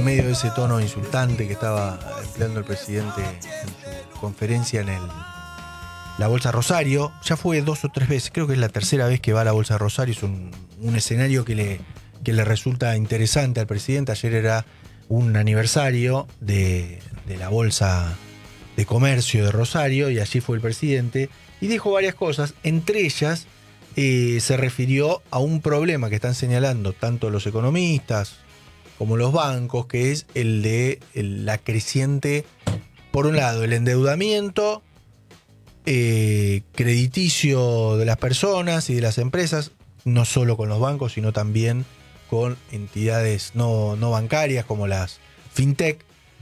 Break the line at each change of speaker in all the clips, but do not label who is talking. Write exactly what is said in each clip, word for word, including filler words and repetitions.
medio de ese tono insultante que estaba empleando el presidente en su conferencia en el, la Bolsa Rosario. Ya fue dos o tres veces, creo que es la tercera vez que va a la Bolsa Rosario. Es un, un escenario que le, que le resulta interesante al presidente. Ayer era un aniversario de, de la Bolsa de Comercio de Rosario y allí fue el presidente y dijo varias cosas, entre ellas eh, se refirió a un problema que están señalando tanto los economistas como los bancos, que es el de el, la creciente, por un lado, el endeudamiento eh, crediticio de las personas y de las empresas, no solo con los bancos, sino también con entidades no, no bancarias como las fintech.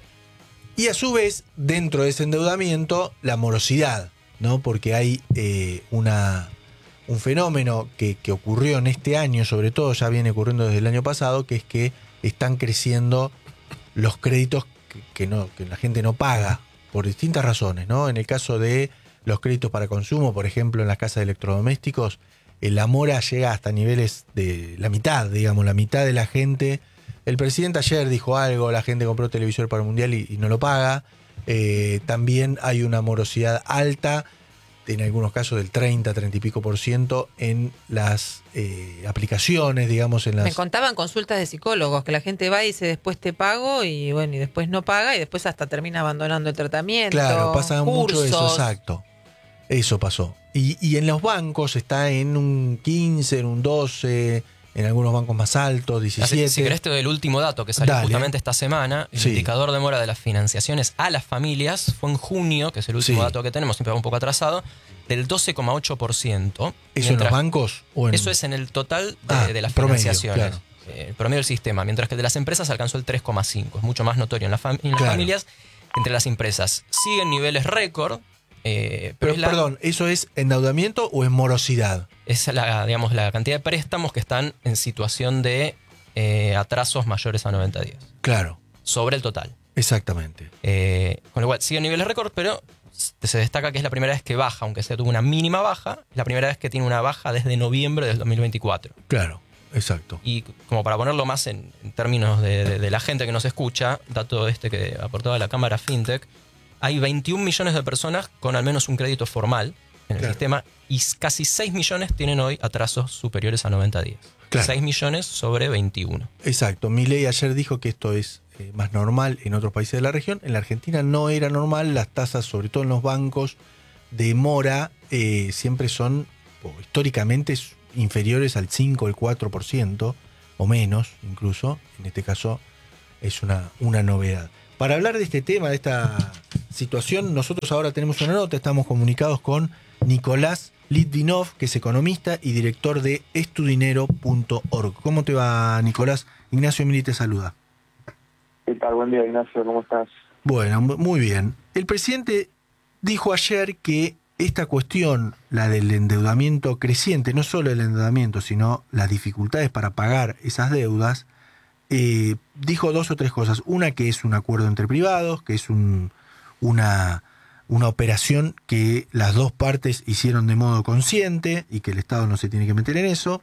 Y a su vez, dentro de ese endeudamiento, la morosidad, ¿no? Porque hay eh, una, un fenómeno que, que ocurrió en este año, sobre todo ya viene ocurriendo desde el año pasado, que es que están creciendo los créditos que, que, no, que la gente no paga por distintas razones, ¿no? En el caso de los créditos para consumo, por ejemplo, en las casas de electrodomésticos, la mora llega hasta niveles de la mitad, digamos, la mitad de la gente. El presidente ayer dijo algo, la gente compró televisor para el Mundial y, y no lo paga. Eh, también hay una morosidad alta, en algunos casos del treinta, treinta y pico por ciento en las eh, aplicaciones, digamos, en las...
Me contaban consultas de psicólogos, que la gente va y dice después te pago y bueno, y después no paga y después hasta termina abandonando el tratamiento.
Claro, pasa
cursos.
mucho eso, exacto. Eso pasó. Y, y en los bancos está en un quince, en un doce... En algunos bancos más altos, diecisiete.
Si querés te doy el último dato que salió
Dale.
justamente esta semana. El
sí.
indicador de mora de las financiaciones a las familias fue en junio, que es el último sí. dato que tenemos, siempre va un poco atrasado, del doce coma ocho por ciento.
¿Eso mientras, en los bancos? O en...
Eso es en el total de,
ah,
de las
promedio,
financiaciones.
Claro.
Eh, el promedio del sistema. Mientras que el de las empresas alcanzó el tres coma cinco por ciento. Es mucho más notorio en, la fam- en las
claro.
familias. Entre las empresas siguen niveles récord. Eh, pero
pero
es la,
perdón, ¿eso es endeudamiento o es morosidad?
Es la, digamos, la cantidad de préstamos que están en situación de eh, atrasos mayores a noventa días.
Claro.
Sobre el total.
Exactamente.
Eh, con lo cual, sigue niveles récord, pero se destaca que es la primera vez que baja, aunque sea tuvo una mínima baja, es la primera vez que tiene una baja desde noviembre del dos mil veinticuatro.
Claro, exacto.
Y como para ponerlo más en, en términos de, de, de la gente que nos escucha, dato este que aportaba la Cámara FinTech, hay veintiún millones de personas con al menos un crédito formal en el
claro.
sistema y casi seis millones tienen hoy atrasos superiores a noventa días. Claro. seis millones sobre veintiuno.
Exacto. Milei ayer dijo que esto es eh, más normal en otros países de la región. En la Argentina no era normal. Las tasas, sobre todo en los bancos de mora, eh, siempre son o, históricamente inferiores al cinco, el cuatro por ciento o menos incluso. En este caso es una, una novedad. Para hablar de este tema, de esta situación, nosotros ahora tenemos una nota, estamos comunicados con Nicolás Litvinov, que es economista y director de estudinero punto org. ¿Cómo te va, Nicolás? Ignacio Mili te saluda.
¿Qué tal? Buen día, Ignacio, ¿cómo estás?
Bueno, muy bien. El presidente dijo ayer que esta cuestión, la del endeudamiento creciente, no solo el endeudamiento, sino las dificultades para pagar esas deudas, Eh, dijo dos o tres cosas. Una, que es un acuerdo entre privados, que es un, una, una operación que las dos partes hicieron de modo consciente y que el Estado no se tiene que meter en eso.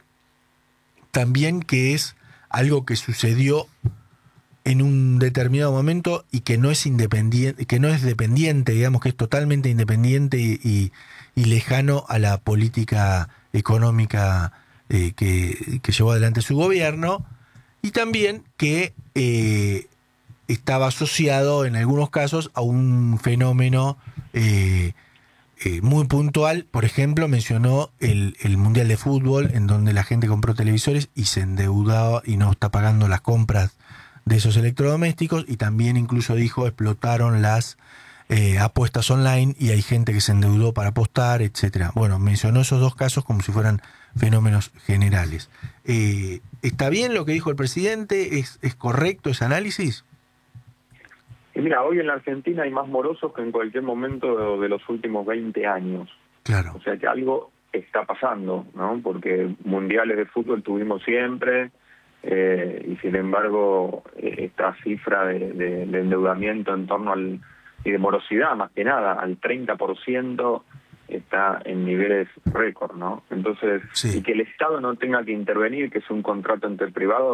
También que es algo que sucedió en un determinado momento y que no es independiente, que no es dependiente, digamos que es totalmente independiente y, y, y lejano a la política económica eh, que, que llevó adelante su gobierno. Y también que eh, estaba asociado en algunos casos a un fenómeno eh, eh, muy puntual. Por ejemplo, mencionó el, el Mundial de Fútbol, en donde la gente compró televisores y se endeudaba y no está pagando las compras de esos electrodomésticos. Y también incluso dijo, explotaron las eh, apuestas online y hay gente que se endeudó para apostar, etcétera. Bueno, mencionó esos dos casos como si fueran fenómenos generales. Eh, ¿Está bien lo que dijo el presidente? ¿Es, es correcto ese análisis?
Y mira, hoy en la Argentina hay más morosos que en cualquier momento de los últimos veinte años.
Claro.
O sea que algo está pasando, ¿no? Porque mundiales de fútbol tuvimos siempre, eh, y sin embargo esta cifra de, de, de endeudamiento en torno al, y de morosidad más que nada, al treinta por ciento está en niveles récord, ¿no? Entonces, sí. Y que el Estado no tenga que intervenir, que es un contrato entre privados,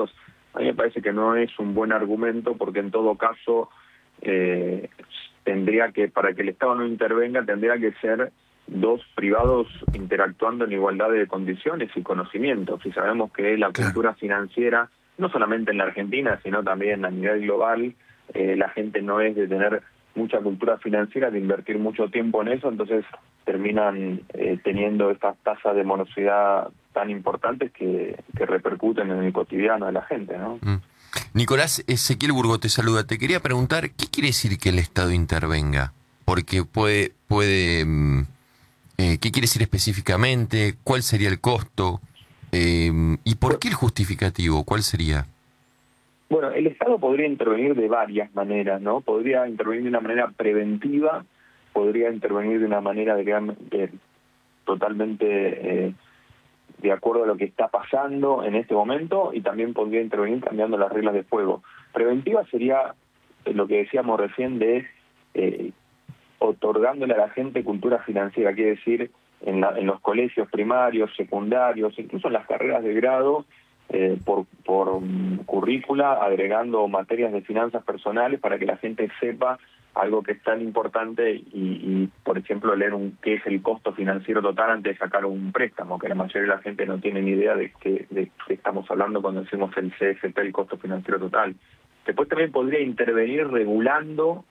a mí me parece que no es un buen argumento, porque en todo caso eh, tendría que, para que el Estado no intervenga, tendría que ser dos privados interactuando en igualdad de condiciones y conocimientos. Y sabemos que la
Claro.
cultura financiera, no solamente en la Argentina, sino también a nivel global, eh, la gente no es de tener mucha cultura financiera, de invertir mucho tiempo en eso, entonces terminan eh, teniendo estas tasas de morosidad tan importantes que, que repercuten en el cotidiano de la gente, ¿no?
Mm. Nicolás, Ezequiel Burgo te saluda. Te quería preguntar, ¿qué quiere decir que el Estado intervenga? Porque puede, puede, mm, eh, ¿qué quiere decir específicamente? ¿Cuál sería el costo? Eh, ¿Y por qué el justificativo? ¿Cuál sería?
Bueno, el Estado podría intervenir de varias maneras, ¿no? Podría intervenir de una manera preventiva, podría intervenir de una manera de, de, totalmente eh, de acuerdo a lo que está pasando en este momento, y también podría intervenir cambiando las reglas de juego. Preventiva sería lo que decíamos recién de eh, otorgándole a la gente cultura financiera, quiere decir en, la, en los colegios primarios, secundarios, incluso en las carreras de grado, eh, por, por um, currícula, agregando materias de finanzas personales para que la gente sepa algo que es tan importante y, y por ejemplo, leer un qué es el costo financiero total antes de sacar un préstamo, que la mayoría de la gente no tiene ni idea de qué de qué estamos hablando cuando decimos el C F P, el costo financiero total. Después también podría intervenir regulando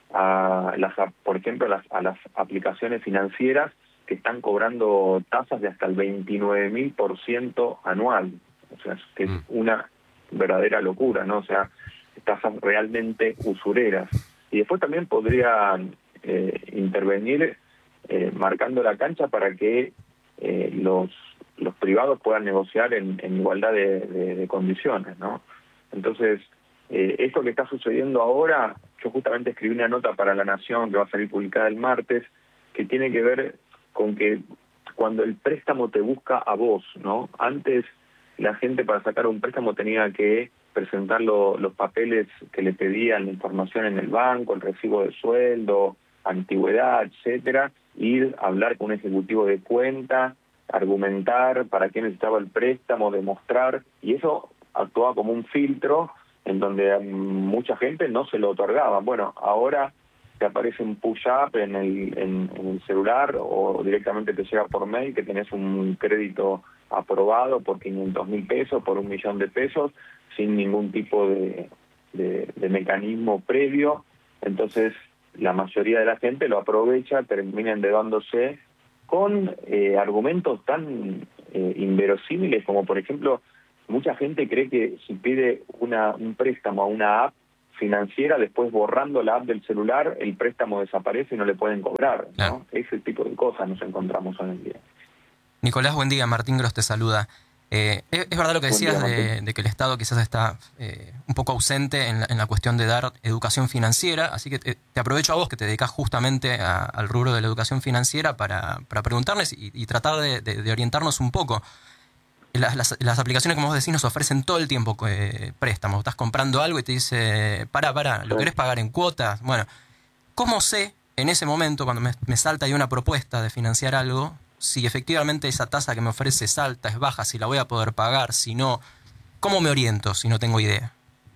a las, por ejemplo, a las, a las aplicaciones financieras que están cobrando tasas de hasta el veintinueve mil por ciento anual. O sea, que es una verdadera locura, ¿no? O sea, tasas realmente usureras. Y después también podría eh, intervenir eh, marcando la cancha para que eh, los los privados puedan negociar en, en igualdad de, de, de condiciones, ¿no? Entonces, eh, esto que está sucediendo ahora, yo justamente escribí una nota para La Nación que va a salir publicada el martes, que tiene que ver con que cuando el préstamo te busca a vos, ¿no? Antes la gente para sacar un préstamo tenía que presentar lo, los papeles que le pedían, la información en el banco, el recibo de sueldo, antigüedad, etcétera, ir a hablar con un ejecutivo de cuenta, argumentar para qué necesitaba el préstamo, demostrar, y eso actuaba como un filtro en donde mucha gente no se lo otorgaba. Bueno, ahora te aparece un push-up en el, en, en el celular o directamente te llega por mail que tenés un crédito aprobado por quinientos mil pesos, por un millón de pesos, sin ningún tipo de, de, de mecanismo previo. Entonces, la mayoría de la gente lo aprovecha, termina endeudándose con eh, argumentos tan eh, inverosímiles como, por ejemplo, mucha gente cree que si pide una, un préstamo a una app financiera, después borrando la app del celular, el préstamo desaparece y no le pueden cobrar, ¿no?
Claro.
Ese tipo de cosas nos encontramos hoy en día.
Nicolás, buen día. Martín Gross te saluda. Eh, es, es verdad lo que
Buen
decías
día,
de,
Martín.
de que el Estado quizás está eh, un poco ausente en la, en la cuestión de dar educación financiera, así que te, te aprovecho a vos que te dedicas justamente a, al rubro de la educación financiera para, para preguntarles y, y tratar de, de, de orientarnos un poco. Las, las, las aplicaciones, como vos decís, nos ofrecen todo el tiempo eh, préstamos. Estás comprando algo y te dice, pará, pará, ¿lo
Sí.
querés pagar en cuotas? Bueno, ¿cómo sé en ese momento, cuando me, me salta ahí una propuesta de financiar algo, si efectivamente esa tasa que me ofrece es alta, es baja, si la voy a poder pagar, si no? ¿Cómo me oriento si no tengo idea?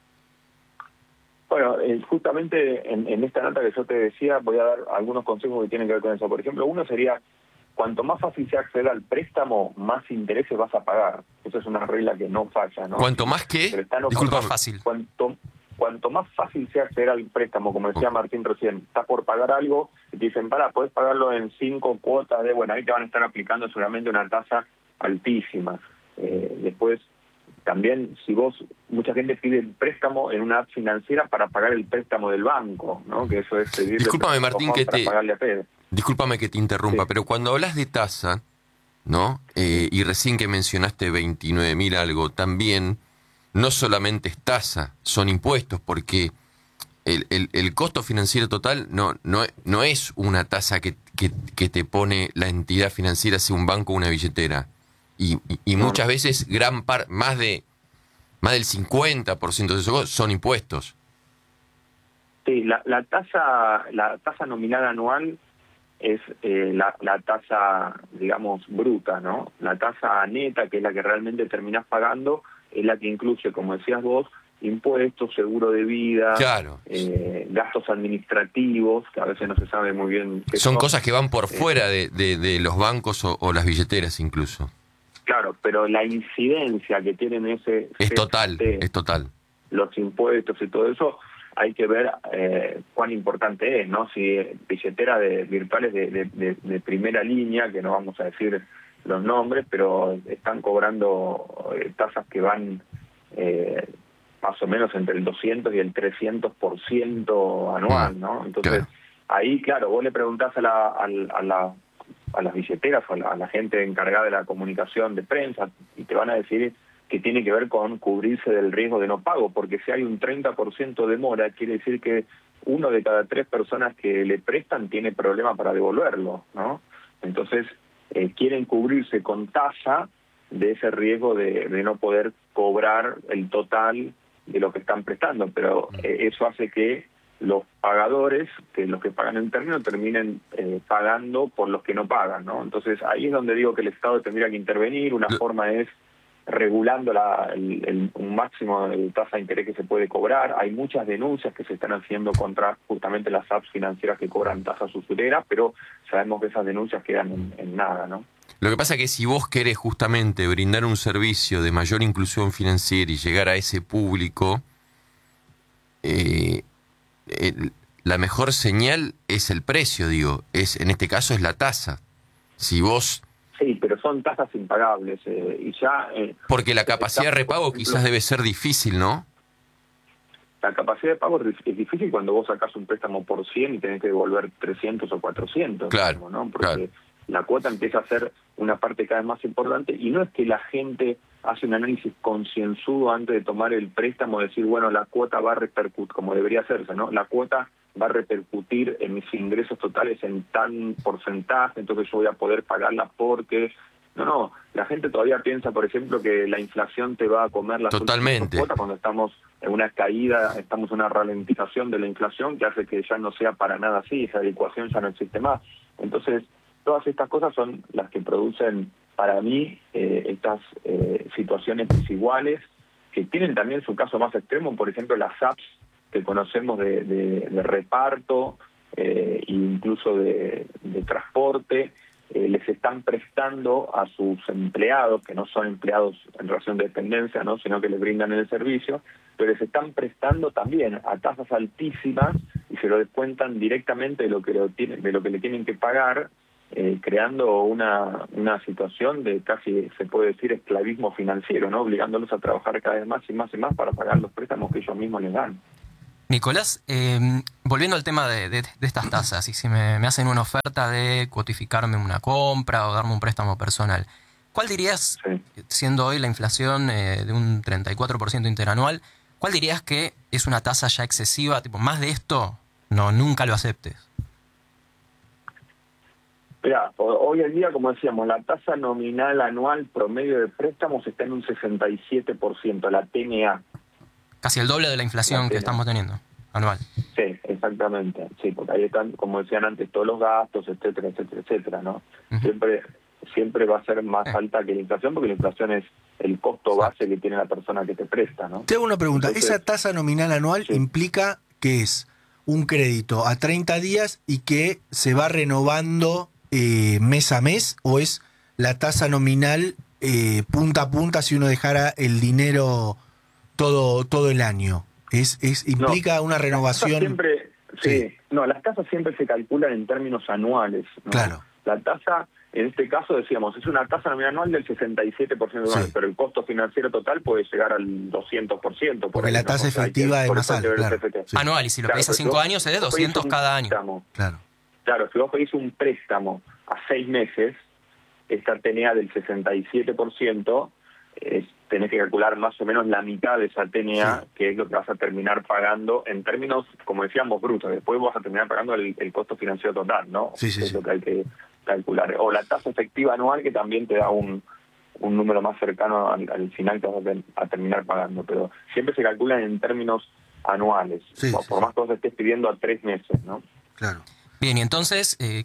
Bueno, eh, justamente en, en esta nota que yo te decía voy a dar algunos consejos que tienen que ver con eso. Por ejemplo, uno sería, cuanto más fácil sea acceder al préstamo, más intereses vas a pagar. Esa es una regla que no falla, ¿no?
¿Cuánto más qué?
Pero está no-
Disculpa,
Disculpame.
fácil.
Cuanto, cuanto más fácil sea acceder al préstamo, como decía Martín recién, estás por pagar algo, y te dicen, para, puedes pagarlo en cinco cuotas de, bueno, ahí te van a estar aplicando seguramente una tasa altísima. Eh, después, también, si vos, mucha gente pide el préstamo en una app financiera para pagar el préstamo del banco, ¿no? Que eso es pedirle
Discúlpame,
préstamo
Martín,
a Juan
que
para
te-
pagarle a Pedro.
Discúlpame que te interrumpa,
Sí.
pero cuando hablas de tasa, ¿no? Eh, y recién que mencionaste veintinueve mil algo, también no solamente es tasa, son impuestos, porque el, el, el costo financiero total no, no, no es una tasa que, que, que te pone la entidad financiera, sea un banco o una billetera. Y, y, y
No.
muchas veces gran par, más de más del cincuenta por ciento de esos son impuestos.
Sí, la, la tasa la tasa nominal anual es eh, la, la tasa, digamos, bruta, ¿no? La tasa neta, que es la que realmente terminás pagando, es la que incluye, como decías vos, impuestos, seguro de vida,
claro.
eh, gastos administrativos, que a veces no se sabe muy bien qué
son.
son
cosas que van por fuera de, de, de los bancos o, o las billeteras incluso.
Claro, pero la incidencia que tienen ese...
Es total, es total.
Los impuestos y todo eso, hay que ver eh, cuán importante es, ¿no? Si billeteras de, virtuales de, de, de, de primera línea, que no vamos a decir los nombres, pero están cobrando eh, tasas que van eh, más o menos entre el doscientos y el trescientos por ciento anual, ¿no? Entonces, claro. Ahí, claro, vos le preguntás a la... A, a la a las billeteras o a la, a la gente encargada de la comunicación de prensa y te van a decir que tiene que ver con cubrirse del riesgo de no pago, porque si hay un treinta por ciento de mora, quiere decir que uno de cada tres personas que le prestan tiene problema para devolverlo, ¿no? Entonces, eh, quieren cubrirse con tasa de ese riesgo de, de no poder cobrar el total de lo que están prestando, pero eh, eso hace que los pagadores, que los que pagan en término, terminen eh, pagando por los que no pagan, ¿no? Entonces ahí es donde digo que el Estado tendría que intervenir. Una forma es regulando la, el, el, un máximo de tasa de interés que se puede cobrar. Hay muchas denuncias que se están haciendo contra justamente las apps financieras que cobran tasas usureras, pero sabemos que esas denuncias quedan en, en nada, ¿no?
Lo que pasa es que si vos querés justamente brindar un servicio de mayor inclusión financiera y llegar a ese público, eh, el, la mejor señal es el precio, digo, es en este caso es la tasa. Si vos...
Sí, pero son tasas impagables eh, y ya... Eh,
Porque la capacidad de repago ejemplo, quizás debe ser difícil, ¿no?
La capacidad de pago es difícil cuando vos sacás un préstamo por cien y tenés que devolver trescientos o cuatrocientos.
Claro,
mismo, ¿no? Porque
claro.
La cuota empieza a ser una parte cada vez más importante y no es que la gente hace un análisis concienzudo antes de tomar el préstamo, decir, bueno, la cuota va a repercutir, como debería hacerse, ¿no? La cuota va a repercutir en mis ingresos totales en tan porcentaje, entonces yo voy a poder pagarla porque... No, no, la gente todavía piensa, por ejemplo, que la inflación te va a comer las
Totalmente.
cuotas cuando estamos en una caída, estamos en una ralentización de la inflación que hace que ya no sea para nada así, esa ecuación ya no existe más. Entonces, todas estas cosas son las que producen, para mí, eh, estas eh, situaciones desiguales, que tienen también su caso más extremo, por ejemplo, las apps que conocemos de, de, de reparto, eh, e incluso de, de transporte, eh, les están prestando a sus empleados, que no son empleados en relación de dependencia, ¿no?, sino que les brindan el servicio, pero les están prestando también a tasas altísimas y se lo descuentan directamente de lo que, lo tienen, de lo que le tienen que pagar, eh, creando una, una situación de casi, se puede decir, esclavismo financiero, ¿no?, obligándolos a trabajar cada vez más y más y más para pagar los préstamos que ellos mismos les dan.
Nicolás, eh, volviendo al tema de, de, de estas tasas, y si me, me hacen una oferta de cuotificarme una compra o darme un préstamo personal, ¿cuál dirías, sí. siendo hoy la inflación eh, de un treinta y cuatro por ciento interanual, cuál dirías que es una tasa ya excesiva, tipo, más de esto, no, nunca lo aceptes?
Mira, hoy en día, como decíamos, la tasa nominal anual promedio de préstamos está en un sesenta y siete por ciento, la T N A.
Casi el doble de la inflación la que estamos teniendo, anual.
Sí, exactamente. Sí, porque ahí están, como decían antes, todos los gastos, etcétera, etcétera, etcétera, ¿no? Uh-huh. Siempre siempre va a ser más sí. alta que la inflación, porque la inflación es el costo base sí. que tiene la persona que te presta, ¿no?
Te hago una pregunta. Entonces, ¿esa tasa nominal anual sí. implica que es un crédito a treinta días y que se va renovando eh, mes a mes, o es la tasa nominal eh, punta a punta si uno dejara el dinero todo todo el año? Es es implica no, una renovación.
Siempre, sí, sí. No, las tasas siempre se calculan en términos anuales, ¿no?
Claro.
La tasa, en este caso decíamos, es una tasa nominal anual del sesenta y siete por ciento, sí. pero el costo financiero total puede llegar al doscientos por ciento. Por
Porque
ahí,
la tasa
¿no?
efectiva es más alta, claro.
Sí. Anual, y si lo claro, pedís a cinco años es de doscientos cada año.
Préstamo,
claro.
Claro, si vos pedís un préstamo a seis meses, esta T N A del sesenta y siete por ciento, es, tenés que calcular más o menos la mitad de esa T N A, sí. que es lo que vas a terminar pagando en términos, como decíamos, brutos. Después vas a terminar pagando el, el costo financiero total, ¿no?
Sí, sí,
es
sí.
lo que hay que calcular. O la tasa efectiva anual, que también te da un, un número más cercano al, al final que vas a, a terminar pagando. Pero siempre se calculan en términos anuales,
sí,
por,
sí,
por
sí.
más que vos estés pidiendo a tres meses, ¿no?
Claro.
Bien, y entonces, eh,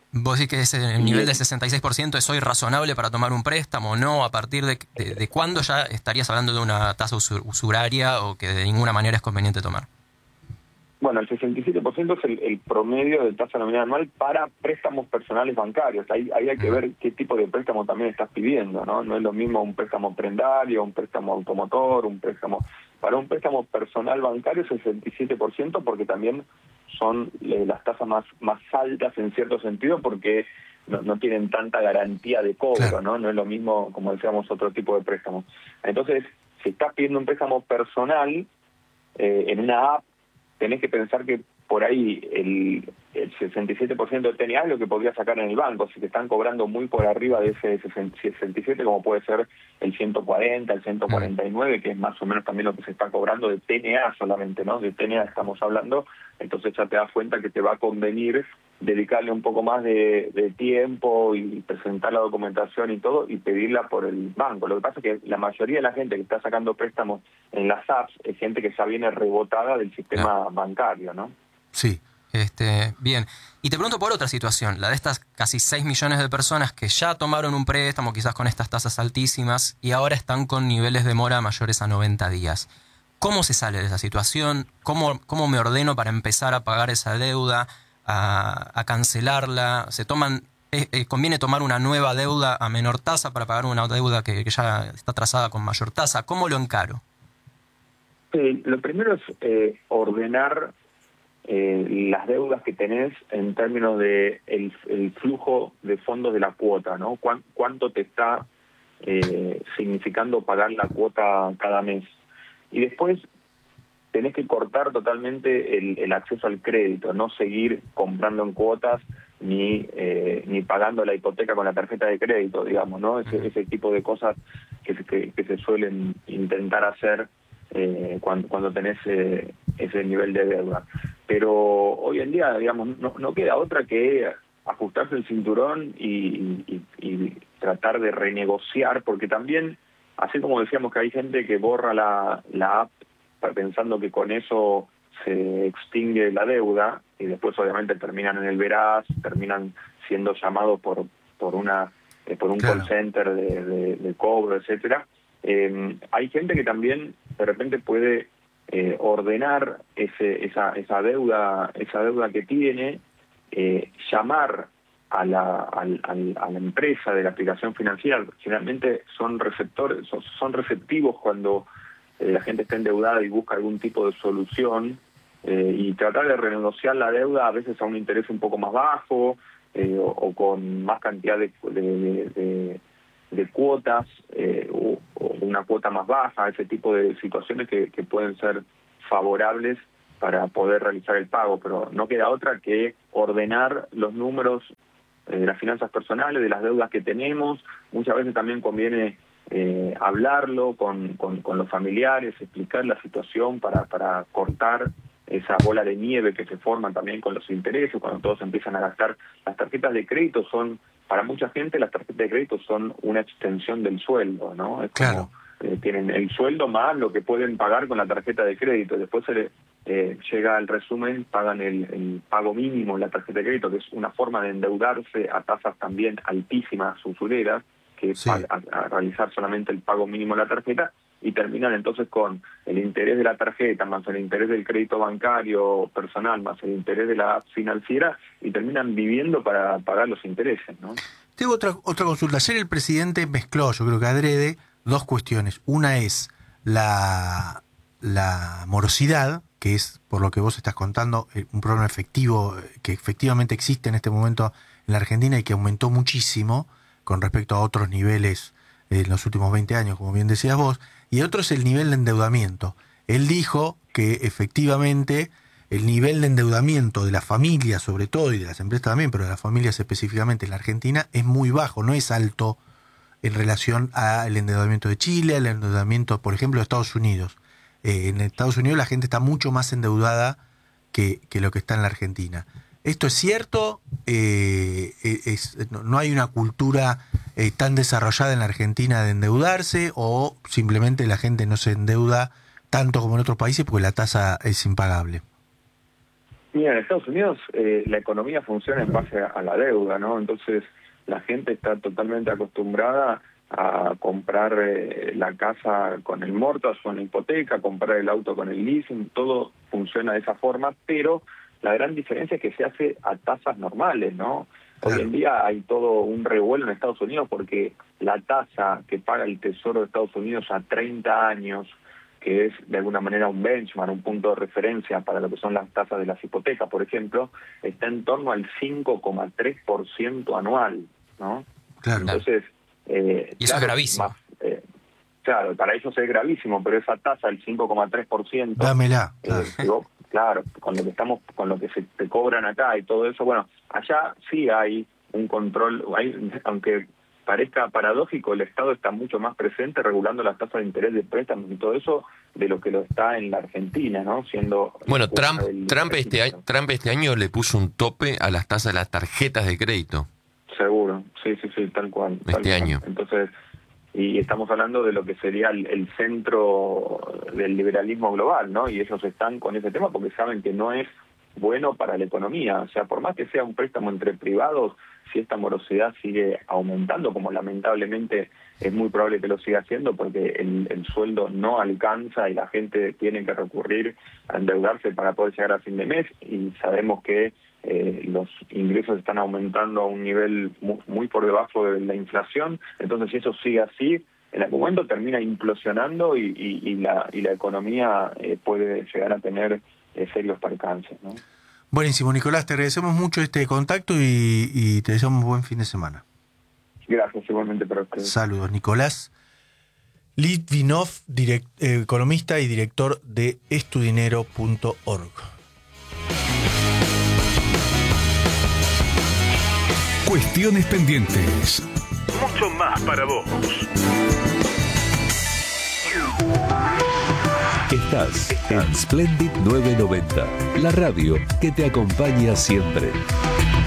¿Vos decís que ese el nivel de sesenta y seis por ciento es hoy razonable para tomar un préstamo o no? ¿A partir de, de, de cuándo ya estarías hablando de una tasa usur- usuraria o que de ninguna manera es conveniente tomar?
Bueno, el sesenta y siete por ciento es el, el promedio de tasa nominal anual para préstamos personales bancarios. Ahí, ahí hay que ver qué tipo de préstamo también estás pidiendo, ¿no? No es lo mismo un préstamo prendario, un préstamo automotor, un préstamo... Para un préstamo personal bancario es el sesenta y siete por ciento porque también son eh, las tasas más, más altas en cierto sentido porque no, no tienen tanta garantía de cobro, claro. ¿no? No es lo mismo, como decíamos, otro tipo de préstamo. Entonces, si estás pidiendo un préstamo personal eh, en una app, tenés que pensar que por ahí el, el sesenta y siete por ciento de T N A es lo que podrías sacar en el banco. Si te están cobrando muy por arriba de ese sesenta y siete, como puede ser el ciento cuarenta, el ciento cuarenta y nueve, que es más o menos también lo que se está cobrando de T N A solamente, ¿no? De T N A estamos hablando, entonces ya te das cuenta que te va a convenir dedicarle un poco más de, de tiempo y presentar la documentación y todo y pedirla por el banco. Lo que pasa es que la mayoría de la gente que está sacando préstamos en las apps es gente que ya viene rebotada del sistema ah. bancario, ¿no?
Sí. Este, bien. Y te pregunto por otra situación, la de estas casi seis millones de personas que ya tomaron un préstamo, quizás con estas tasas altísimas, y ahora están con niveles de mora mayores a noventa días. ¿Cómo se sale de esa situación? ¿Cómo, cómo me ordeno para empezar a pagar esa deuda? A, a cancelarla, se toman, eh, eh, conviene tomar una nueva deuda a menor tasa para pagar una deuda que, que ya está trazada con mayor tasa. ¿Cómo lo encaro?
Eh, lo primero es eh, ordenar eh, las deudas que tenés en términos de el, el flujo de fondos de la cuota, ¿no? ¿Cuán, ¿Cuánto te está eh, significando pagar la cuota cada mes? Y después tenés que cortar totalmente el, el acceso al crédito, no seguir comprando en cuotas ni eh, ni pagando la hipoteca con la tarjeta de crédito, digamos, ¿no? Ese, ese tipo de cosas que, que, que se suelen intentar hacer eh, cuando, cuando tenés eh, ese nivel de deuda. Pero hoy en día, digamos, no, no queda otra que ajustarse el cinturón y, y, y tratar de renegociar, porque también, así como decíamos que hay gente que borra la, la app pensando que con eso se extingue la deuda y después obviamente terminan en el veraz, terminan siendo llamados por por una eh, por un claro. call center de, de, de cobro, etcétera. Eh, hay gente que también de repente puede eh, ordenar ese esa esa deuda esa deuda que tiene, eh, llamar a la a, a, a la empresa de la aplicación financiera. Generalmente son receptores son, son receptivos cuando la gente está endeudada y busca algún tipo de solución eh, y tratar de renegociar la deuda a veces a un interés un poco más bajo eh, o, o con más cantidad de, de, de, de cuotas eh, o, o una cuota más baja, ese tipo de situaciones que, que pueden ser favorables para poder realizar el pago, pero no queda otra que ordenar los números eh, de las finanzas personales, de las deudas que tenemos. Muchas veces también conviene Eh, hablarlo con, con, con los familiares, explicar la situación para, para cortar esa bola de nieve que se forma también con los intereses, cuando todos empiezan a gastar. Las tarjetas de crédito son, para mucha gente, las tarjetas de crédito son una extensión del sueldo, ¿no? Es como, claro. eh, tienen el sueldo más lo que pueden pagar con la tarjeta de crédito. Después se le, eh, llega el resumen, pagan el, el pago mínimo en la tarjeta de crédito, que es una forma de endeudarse a tasas también altísimas, usureras, que sí. a, a realizar solamente el pago mínimo de la tarjeta, y terminan entonces con el interés de la tarjeta, más el interés del crédito bancario personal, más el interés de la app financiera, y terminan viviendo para pagar los intereses, ¿no?
Tengo otra, otra consulta. Ayer el presidente mezcló, yo creo que adrede, dos cuestiones. Una es la, la morosidad, que es, por lo que vos estás contando, un problema efectivo, que efectivamente existe en este momento en la Argentina y que aumentó muchísimo con respecto a otros niveles en los últimos veinte años, como bien decías vos, y el otro es el nivel de endeudamiento. Él dijo que efectivamente el nivel de endeudamiento de las familias, sobre todo, y de las empresas también, pero de las familias específicamente en la Argentina, es muy bajo, no es alto en relación al endeudamiento de Chile, al endeudamiento, por ejemplo, de Estados Unidos. Eh, en Estados Unidos la gente está mucho más endeudada que, que lo que está en la Argentina. ¿Esto es cierto? Eh, es, ¿No hay una cultura eh, tan desarrollada en la Argentina de endeudarse o simplemente la gente no se endeuda tanto como en otros países porque la tasa es impagable?
Mira, en Estados Unidos eh, la economía funciona en base a, a la deuda, ¿no? Entonces la gente está totalmente acostumbrada a comprar eh, la casa con el mortgage, con la hipoteca, comprar el auto con el leasing, todo funciona de esa forma, pero la gran diferencia es que se hace a tasas normales, ¿no? Hoy en día hay todo un revuelo en Estados Unidos porque la tasa que paga el Tesoro de Estados Unidos a treinta años, que es de alguna manera un benchmark, un punto de referencia para lo que son las tasas de las hipotecas, por ejemplo, está en torno al cinco coma tres por ciento anual, ¿no?
Claro.
Entonces, eh,
y eso
claro,
es gravísimo.
Más, eh, claro, para ellos es gravísimo, pero esa tasa, el cinco coma tres por ciento,
Dámela.
Claro. Eh, digo, claro, con lo que estamos, con lo que se te cobran acá y todo eso, bueno, allá sí hay un control, hay, aunque parezca paradójico, el Estado está mucho más presente regulando las tasas de interés de préstamos y todo eso de lo que lo está en la Argentina, ¿no? Siendo
bueno, Trump, Trump este año, Trump este año le puso un tope a las tasas de las tarjetas de crédito.
Seguro, sí, sí, sí, tal cual.
Este
tal cual.
año.
Entonces, y estamos hablando de lo que sería el, el centro del liberalismo global, ¿no? Y ellos están con ese tema porque saben que no es bueno para la economía. O sea, por más que sea un préstamo entre privados, si esta morosidad sigue aumentando, como lamentablemente es muy probable que lo siga haciendo, porque el, el sueldo no alcanza y la gente tiene que recurrir a endeudarse para poder llegar a fin de mes, y sabemos que eh, los ingresos están aumentando a un nivel muy, muy por debajo de la inflación. Entonces, si eso sigue así, en algún momento termina implosionando y, y, y, la, y la economía eh, puede llegar a tener eh, serios percances, ¿no?
Buenísimo, Nicolás, te agradecemos mucho este contacto y, y te deseamos un buen fin de semana.
Gracias, igualmente para ustedes.
Saludos, Nicolás Litvinov, direct, eh, economista y director de estudinero punto org.
Cuestiones pendientes. Mucho más para vos. Estás en Splendid novecientos noventa, la radio que te acompaña siempre.